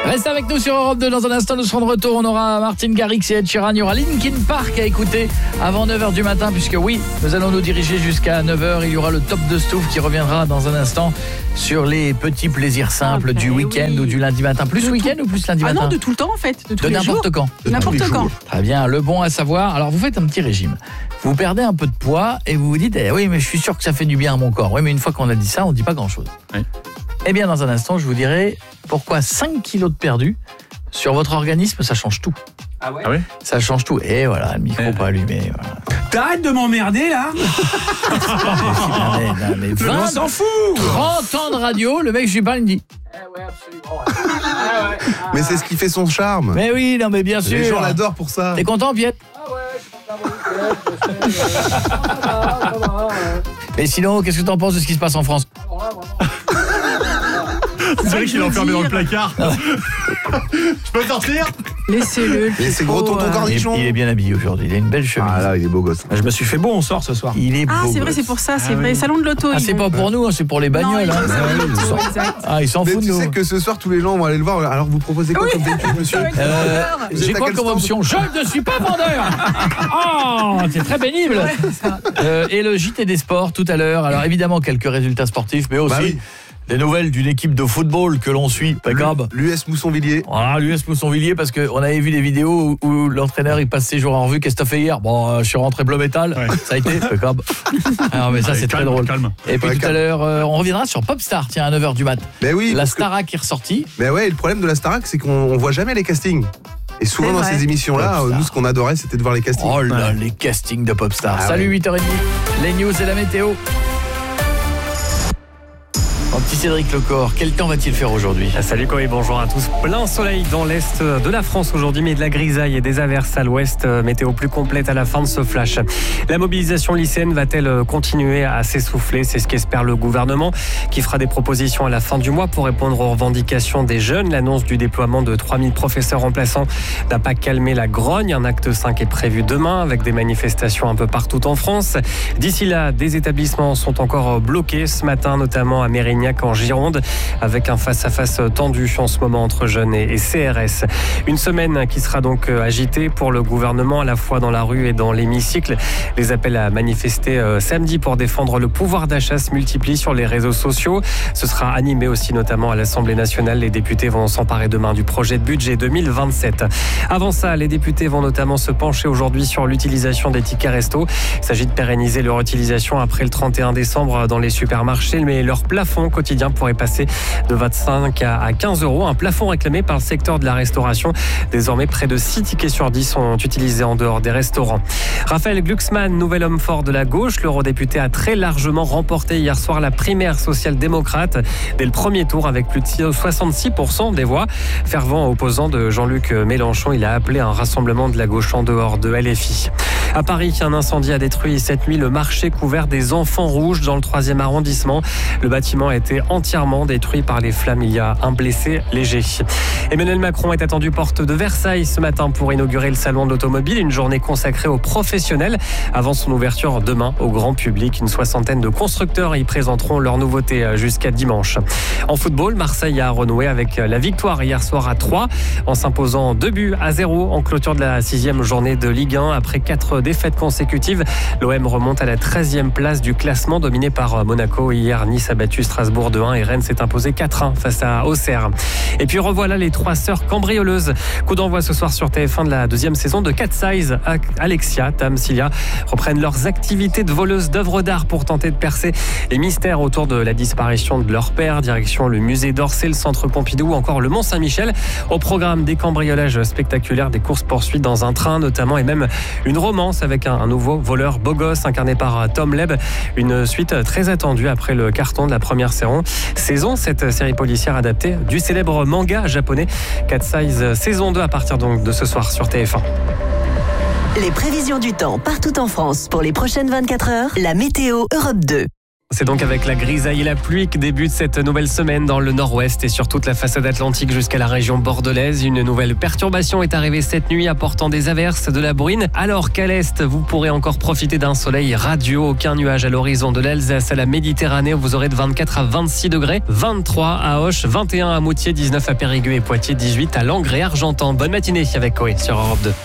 Reste avec nous sur Europe 2. Dans un instant, nous serons de retour. On aura Martin Garrix et Ed Sheeran. Il y aura Linkin Park à écouter avant 9h du matin, puisque oui, nous allons nous diriger jusqu'à 9h. Il y aura le top de Stouff qui reviendra dans un instant sur les petits plaisirs simples du week-end ou du lundi matin. Plus week-end ou plus lundi matin? Ah non, de tout le temps en fait, de tous les jours. N'importe quand. N'importe quand. Très bien, le bon à savoir. Alors vous faites un petit régime. Vous perdez un peu de poids et vous vous dites oui, mais je suis sûr que ça fait du bien à mon corps. Oui, mais une fois qu'on a dit ça, on ne dit pas grand-chose. Oui. Eh bien, dans un instant, je vous dirai pourquoi 5 kilos de perdu sur votre organisme, ça change tout. Ah ouais, ça change tout. Et voilà, le micro pas allumé. Voilà. T'arrêtes de m'emmerder là. mais 20, on s'en fout. 30 ans de radio, le mec, je lui parle, il me dit ouais, absolument. Mais c'est ce qui fait son charme. Mais oui, non mais bien sûr. Les gens l'adorent pour ça. T'es content, Piette? Mais sinon, qu'est-ce que t'en penses de ce qui se passe en France? C'est vrai qu'il est enfermé dans le placard. Je peux sortir? Laissez-le. Et c'est gros tonton cornichon. Il est bien habillé aujourd'hui, il a une belle chemise. Ah là, il est beau gosse. Je me suis fait beau, on sort ce soir. Il est beau. Ah, c'est vrai, c'est pour ça, c'est vrai. Salon de l'auto. Ah, c'est pas pour nous, c'est pour les bagnoles. Ils s'en Mais foutent tu de nous. sais que ce soir, tous les gens vont aller le voir. Alors, vous proposez quoi comme véhicule, monsieur? J'ai quoi comme option? Je ne suis pas vendeur. Oh, c'est très pénible. Et le JT des sports tout à l'heure. Alors évidemment quelques résultats sportifs, mais aussi des nouvelles d'une équipe de football que l'on suit. L'US Mousson-Villiers. Voilà, l'US Mousson-Villiers, parce qu'on avait vu des vidéos où l'entraîneur il passe ses jours en revue. Qu'est-ce que t'as fait hier? Bon, je suis rentré bleu métal. Ça a été Alors mais ça c'est très drôle. Et puis tout à l'heure, on reviendra sur Popstar, tiens, à 9h du mat. Mais oui. La Starac est ressortie. Mais ouais, le problème de la Starac, c'est qu'on voit jamais les castings. Et souvent dans ces émissions-là, nous ce qu'on adorait, c'était de voir les castings. Oh là, les castings de Popstar. Salut, 8h30, les news et la météo. Mon petit Cédric Lecor, quel temps va-t-il faire aujourd'hui? Salut Coé, bonjour à tous. Plein soleil dans l'est de la France aujourd'hui, mais de la grisaille et des averses à l'ouest. Météo plus complète à la fin de ce flash. La mobilisation lycéenne va-t-elle continuer à s'essouffler? C'est ce qu'espère le gouvernement, qui fera des propositions à la fin du mois pour répondre aux revendications des jeunes. L'annonce du déploiement de 3000 professeurs remplaçants n'a pas calmé la grogne. Un acte 5 est prévu demain avec des manifestations un peu partout en France. D'ici là, des établissements sont encore bloqués ce matin, notamment à Mérignac en Gironde, avec un face-à-face tendu en ce moment entre jeunes et CRS. Une semaine qui sera donc agitée pour le gouvernement, à la fois dans la rue et dans l'hémicycle. Les appels à manifester samedi pour défendre le pouvoir d'achat se multiplient sur les réseaux sociaux. Ce sera animé aussi notamment à l'Assemblée nationale. Les députés vont s'emparer demain du projet de budget 2027. Avant ça, les députés vont notamment se pencher aujourd'hui sur l'utilisation des tickets resto. Il s'agit de pérenniser leur utilisation après le 31 décembre dans les supermarchés, mais leur plafond quotidien pourrait passer de 25 à 15 €. Un plafond réclamé par le secteur de la restauration. Désormais, près de 6 tickets sur 10 sont utilisés en dehors des restaurants. Raphaël Glucksmann, nouvel homme fort de la gauche, l'eurodéputé a très largement remporté hier soir la primaire social-démocrate dès le premier tour avec plus de 66% des voix. Fervent opposant de Jean-Luc Mélenchon, il a appelé un rassemblement de la gauche en dehors de LFI. À Paris, un incendie a détruit cette nuit le marché couvert des Enfants Rouges dans le 3e arrondissement. Le bâtiment a été entièrement détruit par les flammes. Il y a un blessé léger. Emmanuel Macron est attendu porte de Versailles ce matin pour inaugurer le salon de l'automobile, une journée consacrée aux professionnels. Avant son ouverture demain au grand public, une soixantaine de constructeurs y présenteront leurs nouveautés jusqu'à dimanche. En football, Marseille a renoué avec la victoire hier soir à 3 en s'imposant 2-0 en clôture de la 6e journée de Ligue 1. Après 4 défaites consécutives, l'OM remonte à la 13e place du classement, dominé par Monaco. Hier, Nice a battu Strasbourg 2-1 et Rennes s'est imposé 4-1 face à Auxerre. Et puis revoilà les 3 sœurs cambrioleuses. Coup d'envoi ce soir sur TF1 de la 2e saison de Cat Size. Alexia, Tam, Cilia reprennent leurs activités de voleuses d'œuvres d'art pour tenter de percer les mystères autour de la disparition de leur père. Direction le musée d'Orsay, le centre Pompidou ou encore le Mont-Saint-Michel. Au programme, des cambriolages spectaculaires, des courses-poursuites dans un train notamment, et même une romance avec un nouveau voleur beau gosse incarné par Tom Leb. Une suite très attendue après le carton de la première saison. Cette série policière adaptée du célèbre manga japonais Cat Size saison 2 à partir donc de ce soir sur TF1. Les prévisions du temps partout en France pour les prochaines 24 heures, la météo Europe 2. C'est donc avec la grisaille et la pluie que débute cette nouvelle semaine dans le nord-ouest et sur toute la façade atlantique jusqu'à la région bordelaise. Une nouvelle perturbation est arrivée cette nuit apportant des averses, de la bruine. Alors qu'à l'est, vous pourrez encore profiter d'un soleil radieux. Aucun nuage à l'horizon de l'Alsace à la Méditerranée. Vous aurez de 24 à 26 degrés, 23 à Auch, 21 à Moutier, 19 à Périgueux et Poitiers, 18 à Langres et Argentan. Bonne matinée avec Coé sur Europe 2.